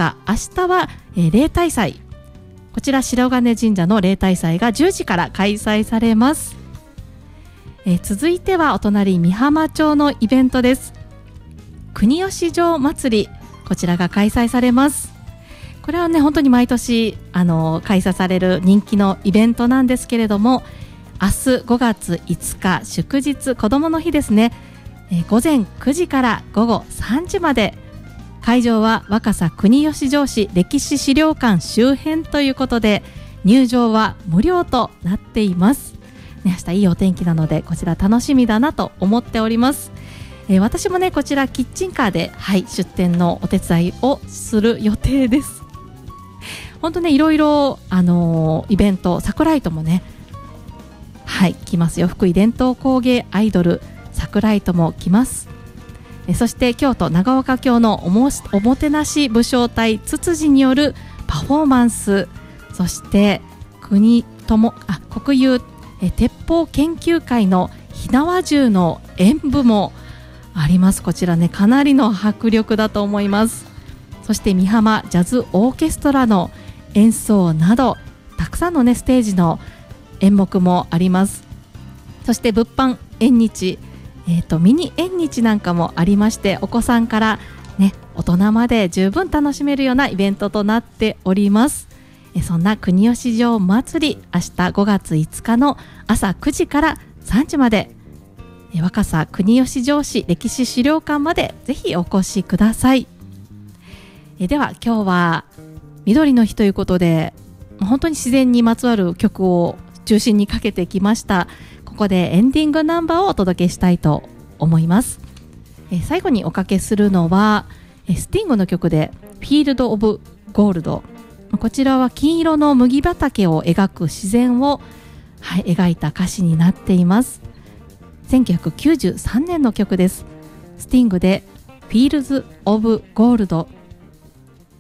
日、明日は、例大祭、こちら白金神社の例大祭が10時から開催されます。続いてはお隣美浜町のイベントです。国吉城祭り、こちらが開催されます。これはね本当に毎年開催される人気のイベントなんですけれども、明日5月5日祝日こどもの日ですね、午前9時から午後3時まで、会場は若狭国吉城市歴史資料館周辺ということで、入場は無料となっています、ね、明日いいお天気なのでこちら楽しみだなと思っております。私もねこちらキッチンカーで、出店のお手伝いをする予定です。本当ねいろいろイベント、サクライトもね来ますよ。福井伝統工芸アイドルサクライトも来ます。そして京都長岡京のおもてなし武将隊つつじによるパフォーマンス、そして国有鉄砲研究会の火縄銃の演舞もあります。こちらねかなりの迫力だと思います。そして美浜ジャズオーケストラの演奏などたくさんのねステージの演目もあります。そして物販縁日、ミニ縁日なんかもありまして、お子さんからね大人まで十分楽しめるようなイベントとなっております。そんな国吉城祭り、明日5月5日の朝9時から3時まで、若狭国吉城市歴史資料館までぜひお越しください。では今日は緑の日ということで、本当に自然にまつわる曲を中心にかけてきました。ここでエンディングナンバーをお届けしたいと思います。最後におかけするのはスティングの曲でフィールド・オブ・ゴールド、こちらは金色の麦畑を描く自然を、描いた歌詞になっています。1993年の曲です。スティングでフィールズ・オブ・ゴールド。